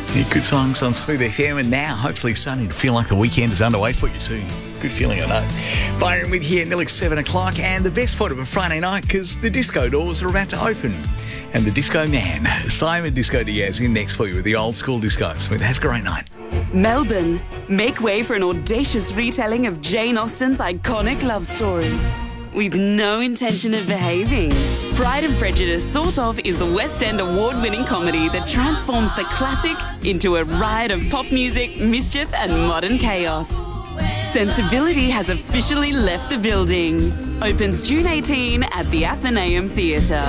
Yeah, good songs on Smooth FM, and now hopefully starting to feel like the weekend is underway for you too. Good feeling, I know. Byron with you nearly 7 o'clock, and the best part of a Friday night because the disco doors are about to open. And the disco man, Simon Disco Diaz, in next for you with the old school disco. Smooth, have a great night. Melbourne, make way for an audacious retelling of Jane Austen's iconic love story. With no intention of behaving. Pride and Prejudice Sort Of is the West End award-winning comedy that transforms the classic into a riot of pop music, mischief and modern chaos. Sensibility has officially left the building. Opens June 18 at the Athenaeum Theatre.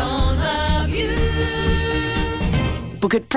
Book at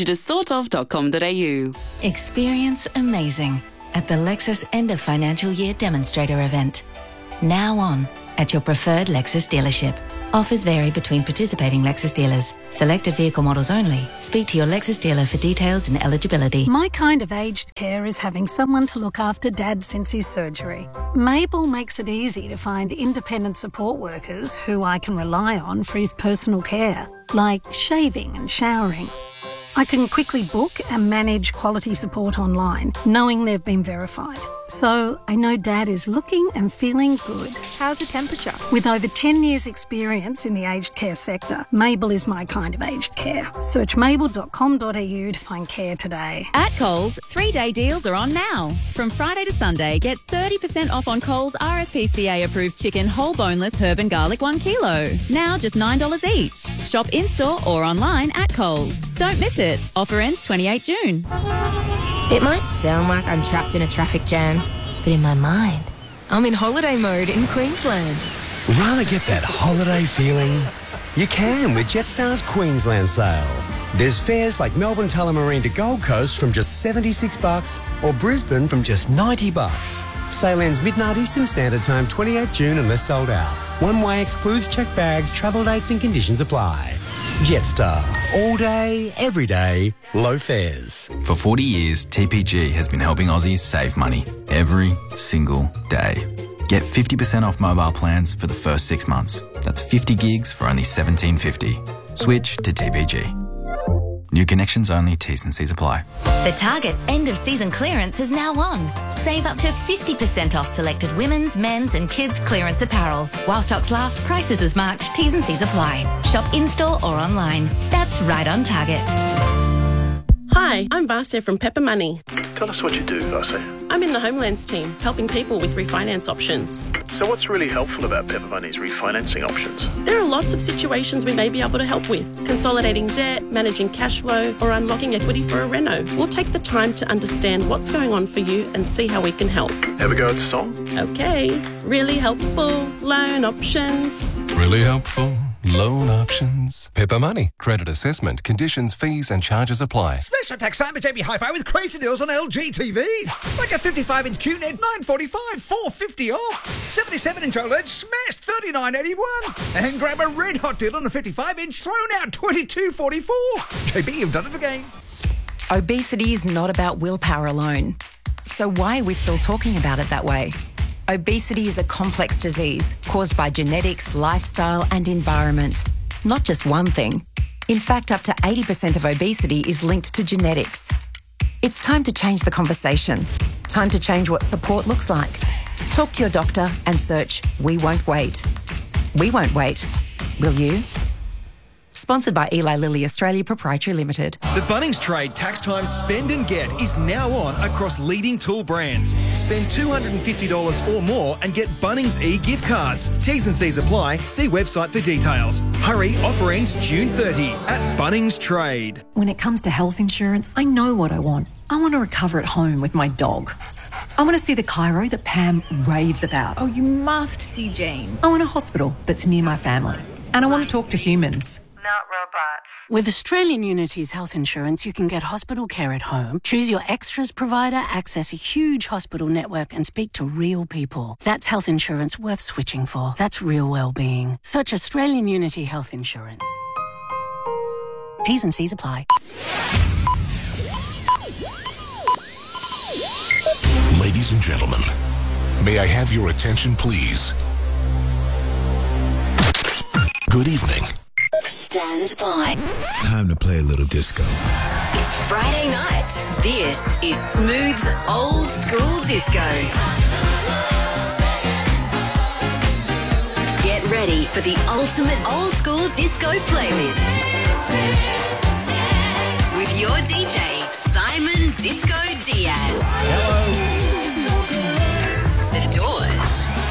prideandprejudicesortof.com.au. Experience amazing at the Lexus End of Financial Year Demonstrator event. Now on at your preferred Lexus dealership. Offers vary between participating Lexus dealers. Selected vehicle models only. Speak to your Lexus dealer for details and eligibility. My kind of aged care is having someone to look after Dad since his surgery. Mabel makes it easy to find independent support workers who I can rely on for his personal care, like shaving and showering. I can quickly book and manage quality support online, knowing they've been verified. So I know Dad is looking and feeling good. How's the temperature? With over 10 years' experience in the aged care sector, Mabel is my kind of aged care. Search mabel.com.au to find care today. At Coles, 3-day deals are on now. From Friday to Sunday, get 30% off on Coles RSPCA-approved chicken whole boneless herb and garlic 1 kilo. Now just $9 each. Shop in-store or online at Coles. Don't miss it. Offer ends 28 June. It might sound like I'm trapped in a traffic jam, but in my mind, I'm in holiday mode in Queensland. Rather get that holiday feeling? You can with Jetstar's Queensland sale. There's fares like Melbourne Tullamarine to Gold Coast from just $76 or Brisbane from just $90. Sale ends midnight Eastern Standard Time, 28th June unless sold out. One way excludes checked bags, travel dates and conditions apply. Jetstar. All day, every day, low fares. For 40 years, TPG has been helping Aussies save money every single day. Get 50% off mobile plans for the first 6 months. That's 50 gigs for only $17.50. Switch to TPG. New connections only, T's and C's apply. The Target end of season clearance is now on. Save up to 50% off selected women's, men's and kids clearance apparel. While stocks last, prices as marked, T's and C's apply. Shop in-store or online. That's right on Target. Hi, I'm Vasya from Pepper Money. Tell us what you do, Vasya. I'm in the Homelands team, helping people with refinance options. So what's really helpful about Pepper Money's refinancing options? There are lots of situations we may be able to help with. Consolidating debt, managing cash flow, or unlocking equity for a reno. We'll take the time to understand what's going on for you and see how we can help. Have a go at the song? Okay. Really helpful loan options. Really helpful loan options. Pepper Money. Credit assessment, conditions, fees and charges apply. Special tax time at JB Hi-Fi with crazy deals on LG TVs. Like a 55-inch QNED, $945, $450 off. 77-inch OLED, smashed $39.81. And grab a red hot deal on a 55-inch, thrown out $22.44. JB, you've done it again. Obesity is not about willpower alone. So why are we still talking about it that way? Obesity is a complex disease caused by genetics, lifestyle and environment. Not just one thing. In fact, up to 80% of obesity is linked to genetics. It's time to change the conversation. Time to change what support looks like. Talk to your doctor and search We Won't Wait. We won't wait. Will you? Sponsored by Eli Lilly Australia Proprietary Limited. The Bunnings Trade Tax Time Spend and Get is now on across leading tool brands. Spend $250 or more and get Bunnings e-gift cards. T's and C's apply. See website for details. Hurry, offer ends June 30 at Bunnings Trade. When it comes to health insurance, I know what I want. I want to recover at home with my dog. I want to see the chiro that Pam raves about. Oh, you must see Jane. I want a hospital that's near my family. And I want to talk to humans. Not robots. With Australian Unity's health insurance, you can get hospital care at home, choose your extras provider, access a huge hospital network and speak to real people. That's health insurance worth switching for. That's real well-being. Search Australian Unity Health Insurance. T's and C's apply. Ladies and gentlemen, may I have your attention, please? Good evening. Stand by. Time to play a little disco. It's Friday night. This is Smooth's Old School Disco. Get ready for the ultimate old school disco playlist. With your DJ, Simon Disco Diaz. Hello. The Doors.